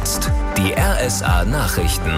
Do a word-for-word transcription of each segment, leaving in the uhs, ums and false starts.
jetzt die R S A-Nachrichten.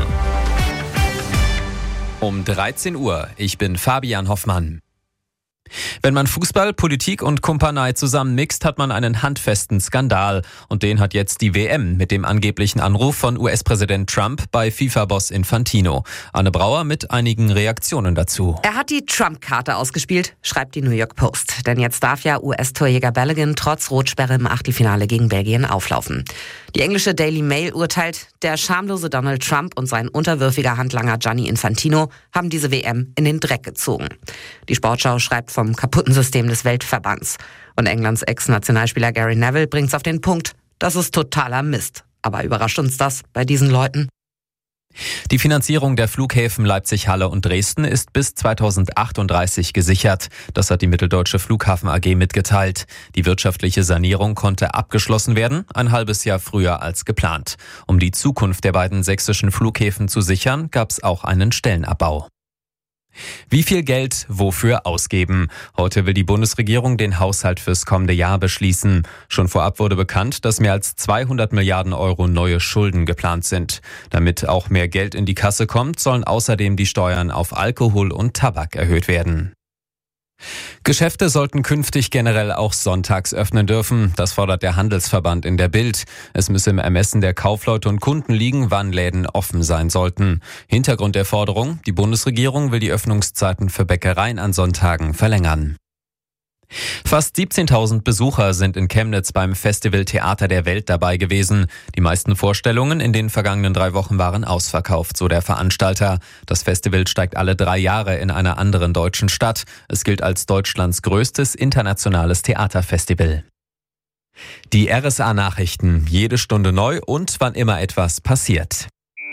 Um dreizehn Uhr. Ich bin Fabian Hoffmann. Wenn man Fußball, Politik und Kumpanei zusammenmixt, hat man einen handfesten Skandal. Und den hat jetzt die W M mit dem angeblichen Anruf von U S-Präsident Trump bei FIFA-Boss Infantino. Anne Brauer mit einigen Reaktionen dazu. Er hat die Trump-Karte ausgespielt, schreibt die New York Post. Denn jetzt darf ja U S-Torjäger Balogun trotz Rotsperre im Achtelfinale gegen Belgien auflaufen. Die englische Daily Mail urteilt, der schamlose Donald Trump und sein unterwürfiger Handlanger Gianni Infantino haben diese W M in den Dreck gezogen. Die Sportschau schreibt vom kaputten System des Weltverbands. Und Englands Ex-Nationalspieler Gary Neville bringt's auf den Punkt, das ist totaler Mist. Aber überrascht uns das bei diesen Leuten? Die Finanzierung der Flughäfen Leipzig, Halle und Dresden ist bis zweitausendachtunddreißig gesichert. Das hat die Mitteldeutsche Flughafen A G mitgeteilt. Die wirtschaftliche Sanierung konnte abgeschlossen werden, ein halbes Jahr früher als geplant. Um die Zukunft der beiden sächsischen Flughäfen zu sichern, gab es auch einen Stellenabbau. Wie viel Geld wofür ausgeben? Heute will die Bundesregierung den Haushalt fürs kommende Jahr beschließen. Schon vorab wurde bekannt, dass mehr als zweihundert Milliarden Euro neue Schulden geplant sind. Damit auch mehr Geld in die Kasse kommt, sollen außerdem die Steuern auf Alkohol und Tabak erhöht werden. Geschäfte sollten künftig generell auch sonntags öffnen dürfen. Das fordert der Handelsverband in der Bild. Es müsse im Ermessen der Kaufleute und Kunden liegen, wann Läden offen sein sollten. Hintergrund der Forderung: Die Bundesregierung will die Öffnungszeiten für Bäckereien an Sonntagen verlängern. Fast siebzehntausend Besucher sind in Chemnitz beim Festival Theater der Welt dabei gewesen. Die meisten Vorstellungen in den vergangenen drei Wochen waren ausverkauft, so der Veranstalter. Das Festival steigt alle drei Jahre in einer anderen deutschen Stadt. Es gilt als Deutschlands größtes internationales Theaterfestival. Die R S A-Nachrichten, jede Stunde neu und wann immer etwas passiert.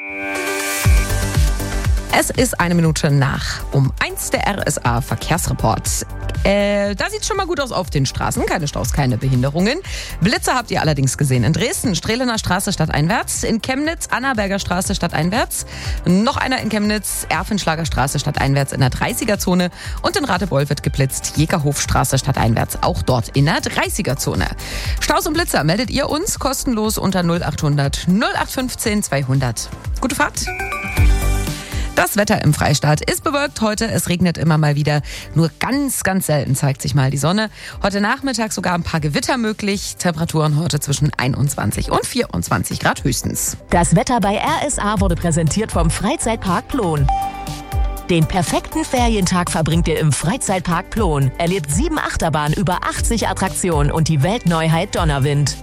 Es ist eine Minute nach um eins, der R S A-Verkehrsreport. Äh, da sieht es schon mal gut aus auf den Straßen. Keine Staus, keine Behinderungen. Blitzer habt ihr allerdings gesehen. In Dresden, Strehlener Straße stadteinwärts. In Chemnitz, Annaberger Straße stadteinwärts. Noch einer in Chemnitz, Erfenschlager Straße stadteinwärts in der dreißiger-Zone. Und in Radebeul wird geblitzt, Jägerhofstraße stadteinwärts, auch dort in der dreißiger-Zone. Staus und Blitzer meldet ihr uns kostenlos unter null achthundert null acht fünfzehn zweihundert. Gute Fahrt! Das Wetter im Freistaat ist bewölkt heute. Es regnet immer mal wieder. Nur ganz, ganz selten zeigt sich mal die Sonne. Heute Nachmittag sogar ein paar Gewitter möglich. Temperaturen heute zwischen einundzwanzig und vierundzwanzig Grad höchstens. Das Wetter bei R S A wurde präsentiert vom Freizeitpark Plon. Den perfekten Ferientag verbringt ihr im Freizeitpark Plon. Erlebt sieben Achterbahnen, über achtzig Attraktionen und die Weltneuheit Donnerwind.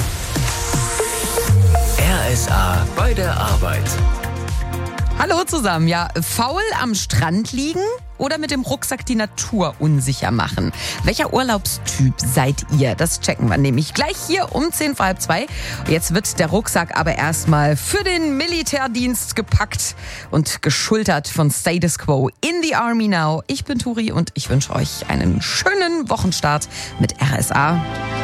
R S A bei der Arbeit. Hallo zusammen. Ja, faul am Strand liegen oder mit dem Rucksack die Natur unsicher machen? Welcher Urlaubstyp seid ihr? Das checken wir nämlich gleich hier um zehn vor halb zwei. Jetzt wird der Rucksack aber erstmal für den Militärdienst gepackt und geschultert von Status Quo in the Army Now. Ich bin Turi und ich wünsche euch einen schönen Wochenstart mit R S A.